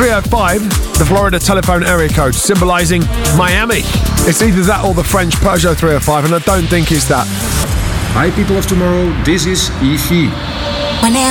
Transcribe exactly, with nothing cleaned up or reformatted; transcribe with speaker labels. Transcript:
Speaker 1: three oh five, the Florida telephone area code, symbolising Miami. It's either that or the French Peugeot three oh five, and I don't think it's that.
Speaker 2: Hi people of tomorrow, this is E F E.